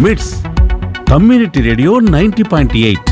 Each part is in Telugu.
మిట్స్ కమ్యూనిటీ రేడియో 90.8.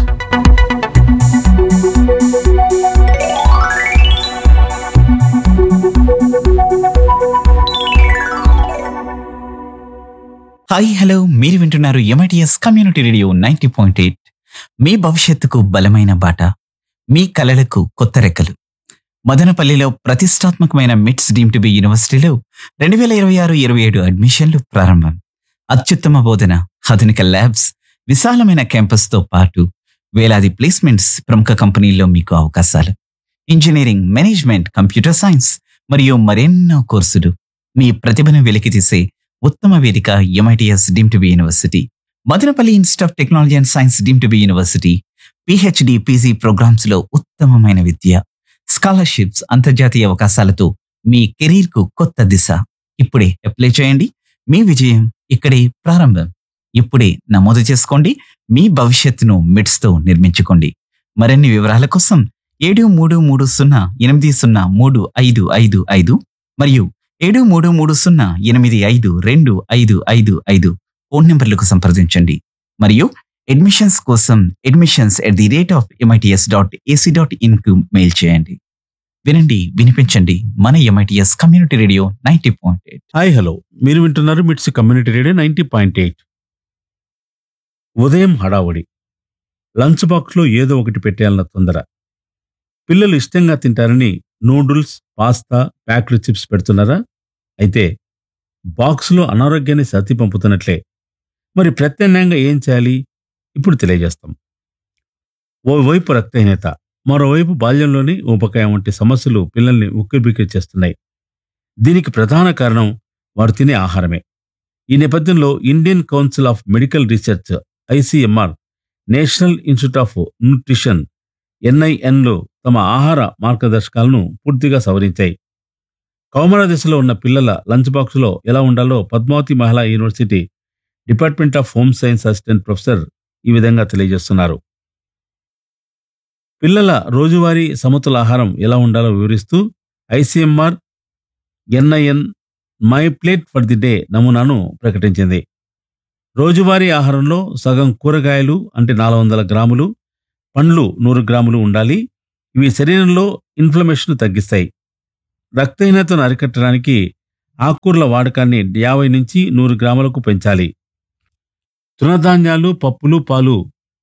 హాయ్ హలో, మీరు వింటున్నారు ఎంఐటిఎస్ కమ్యూనిటీ రేడియో 90.8. మీ భవిష్యత్తుకు బలమైన బాట, మీ కలలకు కొత్త రెక్కలు. మదనపల్లిలో ప్రతిష్టాత్మకమైన మిట్స్ డీమ్డ్ టు బి యూనివర్సిటీలో 2026-27 అడ్మిషన్లు ప్రారంభం. అత్యుత్తమ బోధన, ఆధునిక ల్యాబ్స్, విశాలమైన క్యాంపస్తో పాటు వేలాది ప్లేస్మెంట్స్, ప్రముఖ కంపెనీల్లో మీకు అవకాశాలు. ఇంజనీరింగ్, మేనేజ్మెంట్, కంప్యూటర్ సైన్స్ మరియు మరెన్నో కోర్సులు. మీ ప్రతిభను వెలికితీసే ఉత్తమ వేదిక MITS deemed to be university. Madanapalle institute of technology and science deemed to be university. PhD, PG programmes లో ఉత్తమమైన విద్య, స్కాలర్షిప్స్, అంతర్జాతీయ అవకాశాలతో మీ కెరీర్ కు కొత్త దిశ. ఇప్పుడే అప్లై చేయండి. మీ విజయం ఇక్కడే ప్రారంభం. ఇప్పుడే నమోదు చేసుకోండి. మీ భవిష్యత్తును మిట్స్ తో నిర్మించుకోండి. మరిన్ని వివరాల కోసం 7330803555 మరియు 7330852255 ఫోన్ నంబర్లకు సంప్రదించండి. మరియు అడ్మిషన్స్ కోసం admissions@mits.ac.in కు మెయిల్ చేయండి. వినండి, వినిపించండి. మన MITS community radio 90.8. Hi hello, మీరు వింటున్నారు మిట్స్ కమ్యూనిటీ రేడియో 90.8. ఉదయం హడావుడి, లంచ్ బాక్స్లో ఏదో ఒకటి పెట్టేయాలన్న తొందర. పిల్లలు ఇష్టంగా తింటారని నూడిల్స్, పాస్తా, ప్యాక్డ్ చిప్స్ పెడుతున్నారా? అయితే బాక్స్లో అనారోగ్యాన్ని సర్ది పంపుతున్నట్లే. మరి ప్రత్యామ్నాయంగా ఏం చేయాలి? ఇప్పుడు తెలియజేస్తాం. ఓవైపు రక్తహీనత, మరోవైపు బాల్యంలోని ఊబకాయం వంటి సమస్యలు పిల్లల్ని ఉక్కిరిబిక్కిరి చేస్తున్నాయి. దీనికి ప్రధాన కారణం వారు తినే ఆహారమే. ఈ నేపథ్యంలో Indian council of medical research ICMR, national institute of nutrition ఎన్ఐఎన్లు తమ ఆహార మార్గదర్శకాలను పూర్తిగా సవరించాయి. కౌమార దశలో ఉన్న పిల్లల లంచ్ బాక్స్లో ఎలా ఉండాలో పద్మావతి మహిళా university department of home science assistant professor ఈ విధంగా తెలియజేస్తున్నారు. పిల్లల రోజువారీ సమతుల ఆహారం ఎలా ఉండాలో వివరిస్తూ ICMR NIN my plate for the day నమూనాను ప్రకటించింది. రోజువారీ ఆహారంలో సగం కూరగాయలు అంటే 400 గ్రాములు, పండ్లు 100 గ్రాములు ఉండాలి. ఇవి శరీరంలో ఇన్ఫ్లమేషన్ తగ్గిస్తాయి. రక్తహీనతను అరికట్టడానికి ఆకుకూరల వాడకాన్ని 50 నుంచి 100 గ్రాములకు పెంచాలి. తృణధాన్యాలు, పప్పులు, పాలు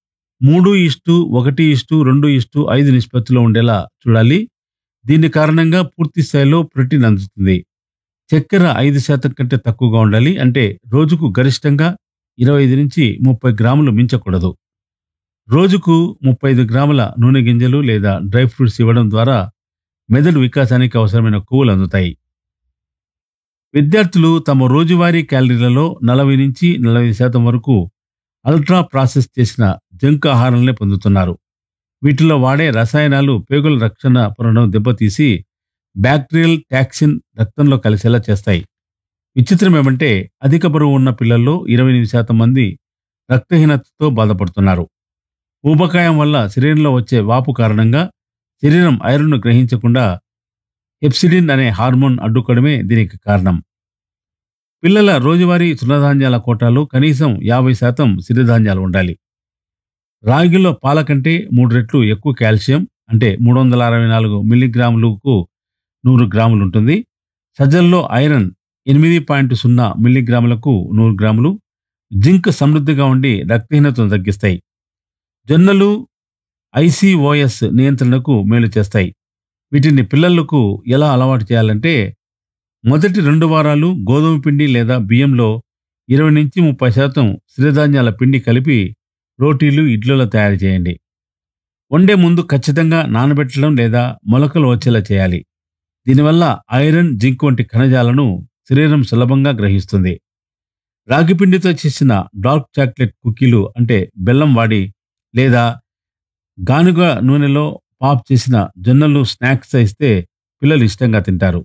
3:1:2:5 నిష్పత్తిలో ఉండేలా చూడాలి. దీని కారణంగా పూర్తి స్థాయిలో ప్రోటీన్ అందుతుంది. చక్కెర 5% కంటే తక్కువగా ఉండాలి. అంటే రోజుకు గరిష్టంగా 25 నుంచి 30 గ్రాములు మించకూడదు. రోజుకు 35 గ్రాముల నూనె గింజలు లేదా డ్రై ఫ్రూట్స్ ఇవ్వడం ద్వారా మెదడు వికాసానికి అవసరమైన కొవ్వులు అందుతాయి. విద్యార్థులు తమ రోజువారీ క్యాలరీలలో 40 నుంచి 45% వరకు అల్ట్రా ప్రాసెస్ చేసిన జంక్ ఆహారాలనే పొందుతున్నారు. వీటిలో వాడే రసాయనాలు పేగుల రక్షణ పొరను దెబ్బతీసి బ్యాక్టీరియల్ టాక్సిన్ రక్తంలో కలిసేలా చేస్తాయి. విచిత్రం ఏమంటే అధిక బరువు ఉన్న పిల్లల్లో 28% మంది రక్తహీనతతో బాధపడుతున్నారు. ఊబకాయం వల్ల శరీరంలో వచ్చే వాపు కారణంగా శరీరం ఐరన్ను గ్రహించకుండా హెప్సిడిన్ అనే హార్మోన్ అడ్డుకోవడమే దీనికి కారణం. పిల్లల రోజువారీ తృణధాన్యాల కోటాలో కనీసం 50% సిరిధాన్యాలు ఉండాలి. రాగిలో పాల కంటే 3 రెట్లు ఎక్కువ కాల్షియం అంటే 364 మిల్లీగ్రాములకు 100 గ్రాములు ఉంటుంది. సజ్జల్లో ఐరన్ 8.0 మిల్లీగ్రాములకు 100 గ్రాములు, జింక్ సమృద్ధిగా ఉండి రక్తహీనతను తగ్గిస్తాయి. జొన్నలు ఐసిఓఎస్ నియంత్రణకు మేలు చేస్తాయి. వీటిని పిల్లలకు ఎలా అలవాటు చేయాలంటే మొదటి 2 వారాలు గోధుమ పిండి లేదా బియ్యంలో 20 నుంచి 30% సిరిధాన్యాల పిండి కలిపి రోటీలు, ఇడ్లీలు తయారు చేయండి. వండే ముందు ఖచ్చితంగా నానబెట్టడం లేదా మొలకలు వచ్చేలా చేయాలి. దీనివల్ల ఐరన్, జింక్ వంటి ఖనిజాలను శరీరం సులభంగా గ్రహిస్తుంది. రాగి పిండితో చేసిన డార్క్ చాక్లెట్ కుకీలు అంటే బెల్లం వాడి లేదా గానుగ నూనెలో పాప్ చేసిన జొన్నలు స్నాక్స్ ఇస్తే పిల్లలు ఇష్టంగా తింటారు.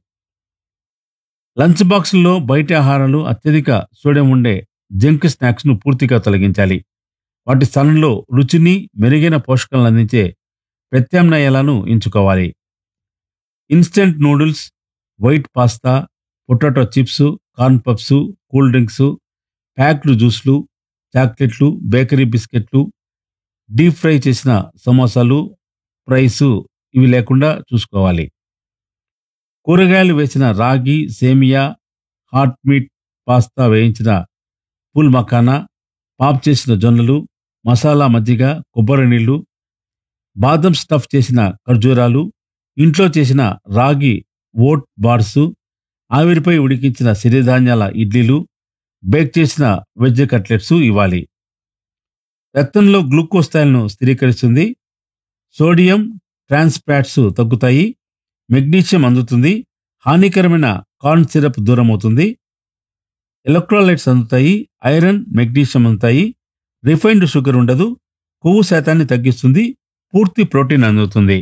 లంచ్ బాక్సుల్లో బయటి ఆహారాలు, అత్యధిక సోడియం ఉండే జంక్ స్నాక్స్ను పూర్తిగా తొలగించాలి. వాటి స్థానంలో రుచిని, మెరుగైన పోషకాలను అందించే ప్రత్యామ్నాయాలను ఎంచుకోవాలి. Instant noodles, white pasta, potato chips, corn puffs, cool drinks, packed జ్యూస్లు, చాక్లెట్లు, బేకరీ బిస్కెట్లు, డీప్ ఫ్రై చేసిన సమోసాలు, ఫ్రైస్ ఇవి లేకుండా చూసుకోవాలి. కూరగాయలు వేసిన రాగి, సేమియా, హాట్ మీట్, పాస్తా వేయించిన పూల్ మఖానా, పాప్ చేసిన జొన్నలు, మసాలా మజ్జిగ, కొబ్బరి నీళ్లు, బాదం స్టఫ్ చేసిన ఖర్జూరాలు, ఇంట్లో చేసిన రాగి ఓట్ బార్సు, ఆవిరిపై ఉడికించిన సిరిధాన్యాల ఇడ్లీలు, బేక్ చేసిన వెజ్ కట్లెట్స్ ఇవ్వాలి. రక్తంలో గ్లూకోజ్ స్థాయిలను స్థిరీకరిస్తుంది. సోడియం ట్రాన్స్ ఫ్యాట్స్ తగ్గుతాయి. మెగ్నీషియం అందుతుంది. హానికరమైన కార్న్ సిరప్ దూరం అవుతుంది. ఎలక్ట్రోలైట్స్ అందుతాయి. ఐరన్, మెగ్నీషియం అందుతాయి. రిఫైన్డ్ షుగర్ ఉండదు. కొవ్వు శాతాన్ని తగ్గిస్తుంది. పూర్తి ప్రోటీన్ అందుతుంది.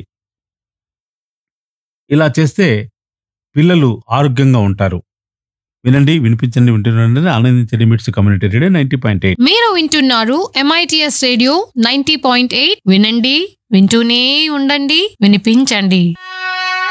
ఇలా చేస్తే పిల్లలు ఆరోగ్యంగా ఉంటారు. వినండి, వినిపించండి, వింటున్నారని ఆనందించండి. మిట్స్ కమ్యూనిటీ రేడియో 90.8. మీరు వింటున్నారు MITS రేడియో 90.8. వినండి, వింటూనే ఉండండి, వినిపించండి.